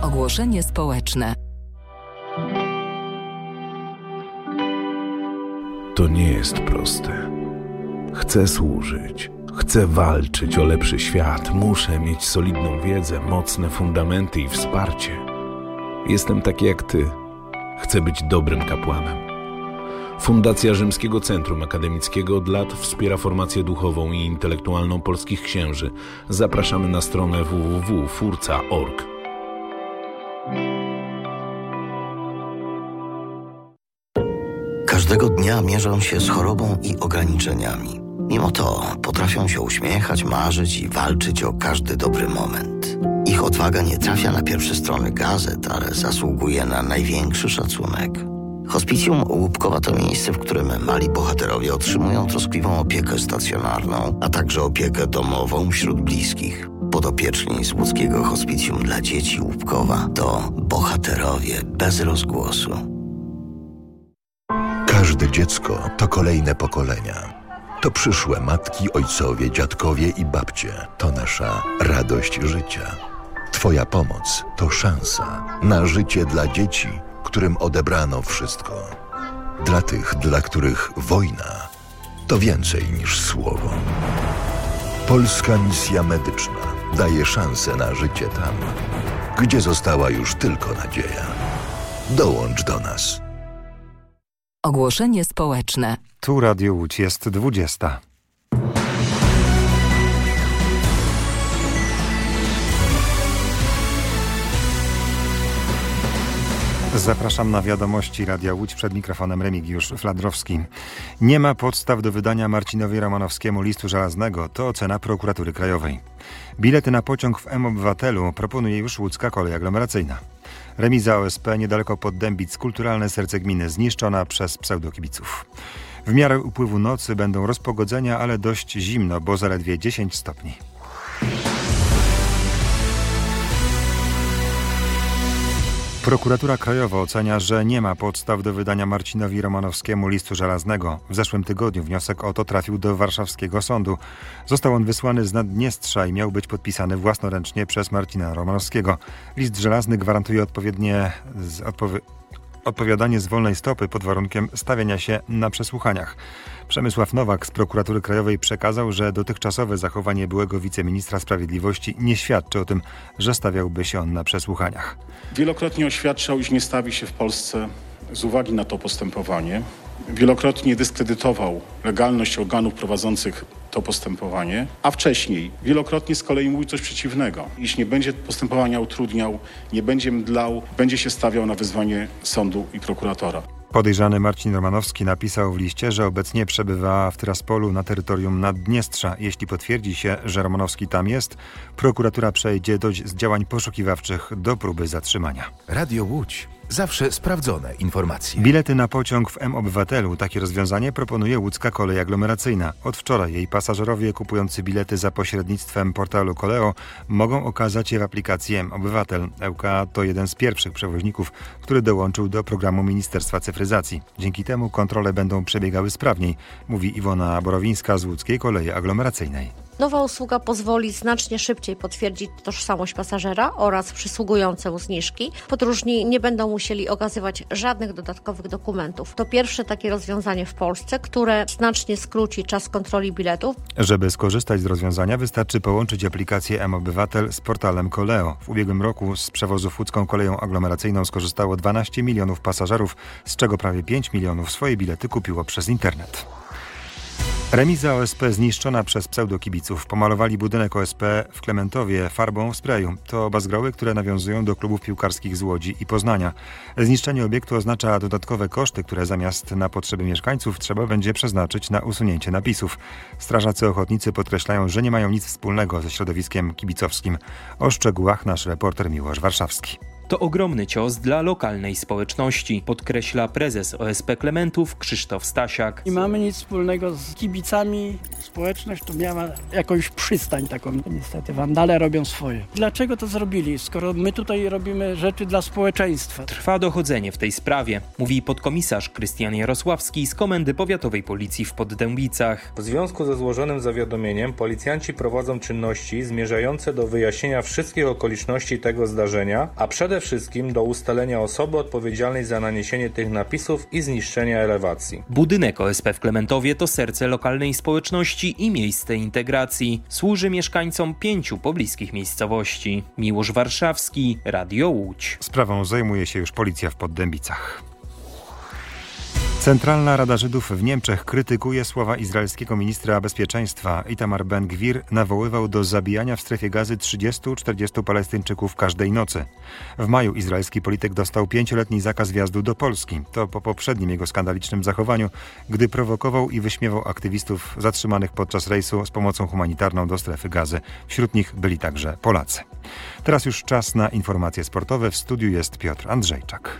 Ogłoszenie społeczne. To nie jest proste. Chcę służyć, chcę walczyć o lepszy świat, muszę mieć solidną wiedzę, mocne fundamenty i wsparcie. Jestem taki jak ty. Chcę być dobrym kapłanem. Fundacja Rzymskiego Centrum Akademickiego od lat wspiera formację duchową i intelektualną polskich księży. Zapraszamy na stronę www.furca.org. Każdego dnia mierzą się z chorobą i ograniczeniami. Mimo to potrafią się uśmiechać, marzyć i walczyć o każdy dobry moment. Ich odwaga nie trafia na pierwsze strony gazet, ale zasługuje na największy szacunek. Hospicjum Łupkowa to miejsce, w którym mali bohaterowie otrzymują troskliwą opiekę stacjonarną, a także opiekę domową wśród bliskich. Podopieczni z łódzkiego Hospicjum dla Dzieci Łupkowa to bohaterowie bez rozgłosu. Każde dziecko to kolejne pokolenia. To przyszłe matki, ojcowie, dziadkowie i babcie. To nasza radość życia. Twoja pomoc to szansa na życie dla dzieci, którym odebrano wszystko. Dla tych, dla których wojna to więcej niż słowo. Polska Misja Medyczna daje szansę na życie tam, gdzie została już tylko nadzieja. Dołącz do nas. Ogłoszenie społeczne. Tu Radio Łódź, jest 20. Zapraszam na wiadomości Radia Łódź, przed mikrofonem Remigiusz Fladrowski. Nie ma podstaw do wydania Marcinowi Romanowskiemu listu żelaznego, to ocena Prokuratury Krajowej. Bilety na pociąg w M-Obywatelu proponuje już Łódzka Kolej Aglomeracyjna. Remiza OSP niedaleko Poddębic, kulturalne serce gminy, zniszczona przez pseudokibiców. W miarę upływu nocy będą rozpogodzenia, ale dość zimno, bo zaledwie 10 stopni. Prokuratura Krajowa ocenia, że nie ma podstaw do wydania Marcinowi Romanowskiemu listu żelaznego. W zeszłym tygodniu wniosek o to trafił do warszawskiego sądu. Został on wysłany z Naddniestrza i miał być podpisany własnoręcznie przez Marcina Romanowskiego. List żelazny gwarantuje odpowiadanie z wolnej stopy pod warunkiem stawiania się na przesłuchaniach. Przemysław Nowak z Prokuratury Krajowej przekazał, że dotychczasowe zachowanie byłego wiceministra sprawiedliwości nie świadczy o tym, że stawiałby się on na przesłuchaniach. Wielokrotnie oświadczał, iż nie stawi się w Polsce z uwagi na to postępowanie. Wielokrotnie dyskredytował legalność organów prowadzących to postępowanie, a wcześniej wielokrotnie z kolei mówił coś przeciwnego, iż nie będzie postępowania utrudniał, nie będzie mdlał, będzie się stawiał na wyzwanie sądu i prokuratora. Podejrzany Marcin Romanowski napisał w liście, że obecnie przebywa w Tyraspolu na terytorium Naddniestrza. Jeśli potwierdzi się, że Romanowski tam jest, prokuratura przejdzie z działań poszukiwawczych do próby zatrzymania. Radio Łódź. Zawsze sprawdzone informacje. Bilety na pociąg w M-Obywatelu. Takie rozwiązanie proponuje Łódzka Kolej Aglomeracyjna. Od wczoraj jej pasażerowie kupujący bilety za pośrednictwem portalu Koleo mogą okazać je w aplikacji M-Obywatel. ŁKA to jeden z pierwszych przewoźników, który dołączył do programu Ministerstwa Cyfryzacji. Dzięki temu kontrole będą przebiegały sprawniej, mówi Iwona Borowińska z Łódzkiej Kolei Aglomeracyjnej. Nowa usługa pozwoli znacznie szybciej potwierdzić tożsamość pasażera oraz przysługujące mu zniżki. Podróżni nie będą musieli okazywać żadnych dodatkowych dokumentów. To pierwsze takie rozwiązanie w Polsce, które znacznie skróci czas kontroli biletów. Żeby skorzystać z rozwiązania, wystarczy połączyć aplikację M-Obywatel z portalem Koleo. W ubiegłym roku z przewozów Łódzką Koleją Aglomeracyjną skorzystało 12 milionów pasażerów, z czego prawie 5 milionów swoje bilety kupiło przez internet. Remiza OSP zniszczona przez pseudokibiców. Pomalowali budynek OSP w Klementowie farbą w sprayu. To bazgroły, które nawiązują do klubów piłkarskich z Łodzi i Poznania. Zniszczenie obiektu oznacza dodatkowe koszty, które zamiast na potrzeby mieszkańców trzeba będzie przeznaczyć na usunięcie napisów. Strażacy ochotnicy podkreślają, że nie mają nic wspólnego ze środowiskiem kibicowskim. O szczegółach nasz reporter Miłosz Warszawski. To ogromny cios dla lokalnej społeczności, podkreśla prezes OSP Klementów Krzysztof Stasiak. Nie mamy nic wspólnego z kibicami. Społeczność tu miała jakąś przystań taką. Niestety wandale robią swoje. Dlaczego to zrobili, skoro my tutaj robimy rzeczy dla społeczeństwa? Trwa dochodzenie w tej sprawie, mówi podkomisarz Krystian Jarosławski z Komendy Powiatowej Policji w Poddębicach. W związku ze złożonym zawiadomieniem policjanci prowadzą czynności zmierzające do wyjaśnienia wszystkich okoliczności tego zdarzenia, a przede Przede wszystkim do ustalenia osoby odpowiedzialnej za naniesienie tych napisów i zniszczenia elewacji. Budynek OSP w Klementowie to serce lokalnej społeczności i miejsce integracji. Służy mieszkańcom 5 pobliskich miejscowości. Miłosz Warszawski, Radio Łódź. Sprawą zajmuje się już policja w Poddębicach. Centralna Rada Żydów w Niemczech krytykuje słowa izraelskiego ministra bezpieczeństwa. Itamar Ben-Gwir nawoływał do zabijania w strefie Gazy 30-40 Palestyńczyków każdej nocy. W maju izraelski polityk dostał 5-letni zakaz wjazdu do Polski. To po poprzednim jego skandalicznym zachowaniu, gdy prowokował i wyśmiewał aktywistów zatrzymanych podczas rejsu z pomocą humanitarną do strefy Gazy. Wśród nich byli także Polacy. Teraz już czas na informacje sportowe. W studiu jest Piotr Andrzejczak.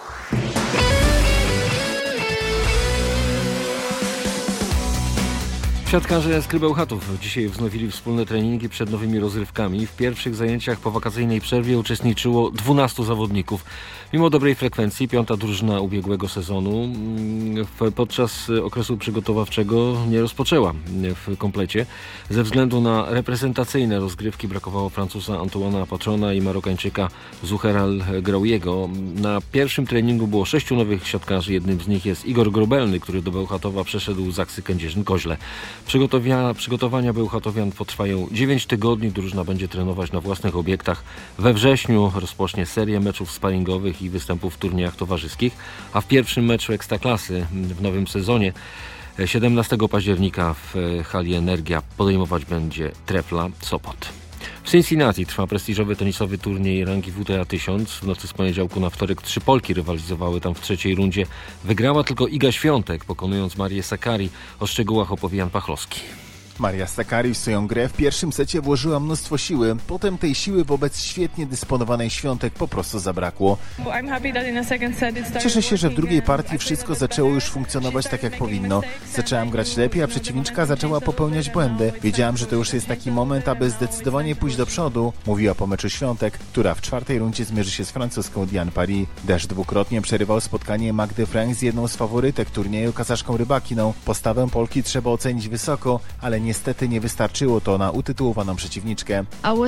Siatkarze z Kryby Bełchatów dzisiaj wznowili wspólne treningi przed nowymi rozrywkami. W pierwszych zajęciach po wakacyjnej przerwie uczestniczyło 12 zawodników. Mimo dobrej frekwencji, 5. drużyna ubiegłego sezonu podczas okresu przygotowawczego nie rozpoczęła w komplecie. Ze względu na reprezentacyjne rozgrywki brakowało Francuza Antoana Patrona i Marokańczyka Zuheral Graujego. Na pierwszym treningu było 6 nowych siatkarzy. Jednym z nich jest Igor Grobelny, który do Bełchatowa przeszedł z Aksy Kędzierzyn-Koźle. Przygotowania Bełchatowian potrwają 9 tygodni. Drużyna będzie trenować na własnych obiektach. We wrześniu rozpocznie serię meczów sparingowych i występów w turniejach towarzyskich, a w pierwszym meczu Ekstraklasy w nowym sezonie 17 października w hali Energia podejmować będzie Trefla Sopot. W Cincinnati trwa prestiżowy tenisowy turniej rangi WTA 1000. W nocy z poniedziałku na wtorek 3 Polki rywalizowały tam w trzeciej rundzie. Wygrała tylko Iga Świątek, pokonując Marię Sakkari. O szczegółach opowie Jan Pachlowski. Maria Sakkari w swoją grę w pierwszym secie włożyła mnóstwo siły. Potem tej siły wobec świetnie dysponowanej Świątek po prostu zabrakło. Cieszę się, że w drugiej partii wszystko zaczęło już funkcjonować tak jak powinno. Zaczęłam grać lepiej, a przeciwniczka zaczęła popełniać błędy. Wiedziałam, że to już jest taki moment, aby zdecydowanie pójść do przodu, mówiła po meczu Świątek, która w czwartej rundzie zmierzy się z francuską Diane Paris. Deszcz dwukrotnie przerywał spotkanie Magdy Frank z jedną z faworytek turnieju, Kazaszką Rybakiną. Postawę Polki trzeba ocenić wysoko, ale niestety nie wystarczyło to na utytułowaną przeciwniczkę.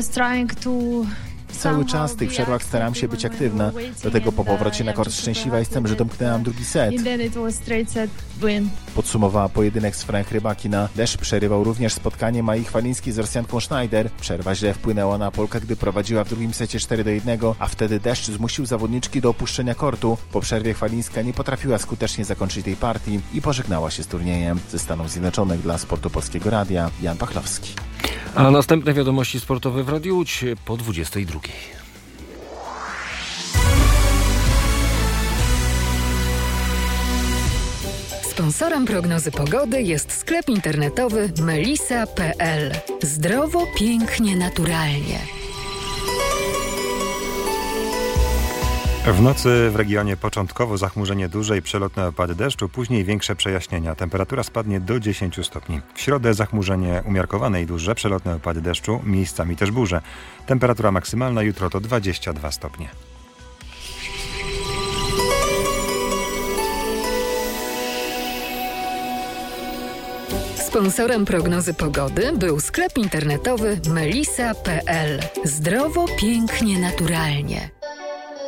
Cały czas w tych przerwach starałam się być aktywna. Do tego po powrocie na kort szczęśliwa jestem, że domknęłam drugi set. Podsumowała pojedynek z Frank Rybakina. Deszcz przerywał również spotkanie Mai Chwalińskiej z Rosjanką Schneider. Przerwa źle wpłynęła na Polkę, gdy prowadziła w drugim secie 4-1, a wtedy deszcz zmusił zawodniczki do opuszczenia kortu. Po przerwie Chwalińska nie potrafiła skutecznie zakończyć tej partii i pożegnała się z turniejem. Ze Stanów Zjednoczonych dla Sportu Polskiego Radia Jan Pachlowski. A następne wiadomości sportowe w Radiu Łódź po 22. Sponsorem prognozy pogody jest sklep internetowy melisa.pl. Zdrowo, pięknie, naturalnie. W nocy w regionie początkowo zachmurzenie duże i przelotne opady deszczu, później większe przejaśnienia. Temperatura spadnie do 10 stopni. W środę zachmurzenie umiarkowane i duże, przelotne opady deszczu, miejscami też burze. Temperatura maksymalna jutro to 22 stopnie. Sponsorem prognozy pogody był sklep internetowy melisa.pl. Zdrowo, pięknie, naturalnie.